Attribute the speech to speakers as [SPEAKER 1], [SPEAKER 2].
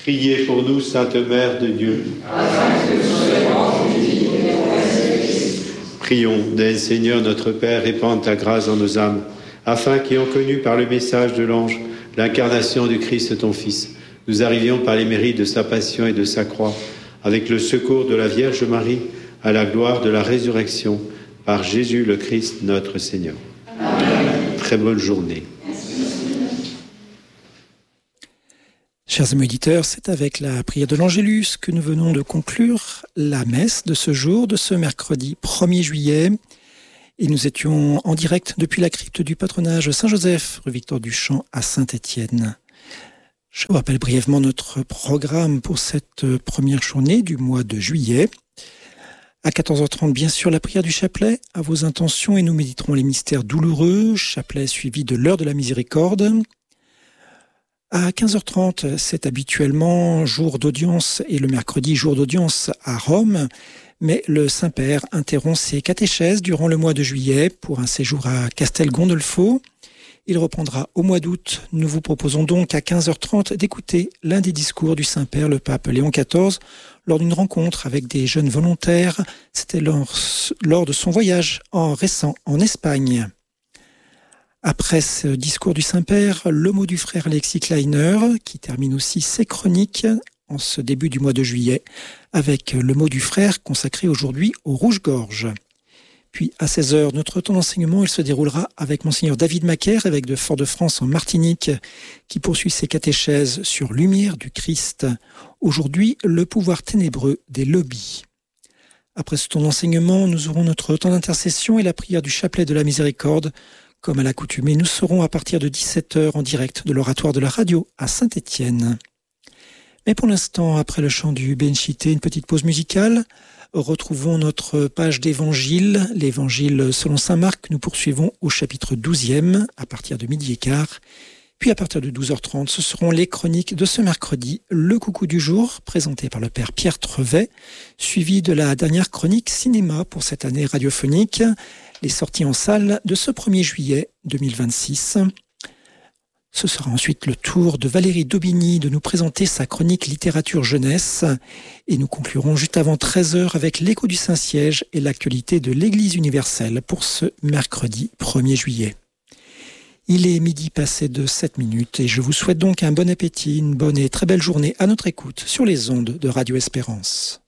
[SPEAKER 1] Priez pour nous, Sainte Mère de Dieu.
[SPEAKER 2] Afin que nous soyons dignes des promesses de Christ.
[SPEAKER 1] Prions, d'aide Seigneur notre Père, répande ta grâce dans nos âmes, afin qu'ayant connu par le message de l'ange l'incarnation du Christ ton Fils, nous arrivions par les mérites de sa passion et de sa croix, avec le secours de la Vierge Marie, à la gloire de la résurrection, par Jésus le Christ notre Seigneur. Amen. Très bonne journée.
[SPEAKER 3] Chers amis auditeurs, c'est avec la prière de l'Angélus que nous venons de conclure la messe de ce jour, de ce mercredi 1er juillet. Et nous étions en direct depuis la crypte du patronage Saint-Joseph, rue Victor Duchamp à Saint-Étienne. Je vous rappelle brièvement notre programme pour cette première journée du mois de juillet. À 14h30, bien sûr, la prière du chapelet, à vos intentions, et nous méditerons les mystères douloureux, chapelet suivi de l'heure de la miséricorde. À 15h30, c'est habituellement jour d'audience, et le mercredi, jour d'audience à Rome. Mais le Saint-Père interrompt ses catéchèses durant le mois de juillet pour un séjour à Castel Gandolfo. Il reprendra au mois d'août. Nous vous proposons donc à 15h30 d'écouter l'un des discours du Saint-Père, le pape Léon XIV, lors d'une rencontre avec des jeunes volontaires. C'était lors de son voyage récent en Espagne. Après ce discours du Saint-Père, le mot du frère Alexis Kleiner, qui termine aussi ses chroniques en ce début du mois de juillet, avec le mot du frère consacré aujourd'hui au rouge-gorge. Puis à 16h, notre temps d'enseignement, il se déroulera avec Monseigneur David Macaire, évêque de Fort-de-France en Martinique, qui poursuit ses catéchèses sur Lumière du Christ. Aujourd'hui, le pouvoir ténébreux des lobbies. Après ce temps d'enseignement, nous aurons notre temps d'intercession et la prière du chapelet de la miséricorde. Comme à l'accoutumée, nous serons à partir de 17h en direct de l'oratoire de la radio à Saint-Étienne. Mais pour l'instant, après le chant du Benchité, une petite pause musicale. Retrouvons notre page d'évangile, l'évangile selon saint Marc. Nous poursuivons au chapitre 12e à partir de 12h15. Puis à partir de 12h30, ce seront les chroniques de ce mercredi, le coucou du jour, présenté par le père Pierre Trevet, suivi de la dernière chronique cinéma pour cette année radiophonique, les sorties en salle de ce 1er juillet 2026. Ce sera ensuite le tour de Valérie Daubigny de nous présenter sa chronique littérature jeunesse. Et nous conclurons juste avant 13h avec l'écho du Saint-Siège et l'actualité de l'Église universelle pour ce mercredi 1er juillet. Il est midi passé de 7 minutes et je vous souhaite donc un bon appétit, une bonne et très belle journée à notre écoute sur les ondes de Radio Espérance.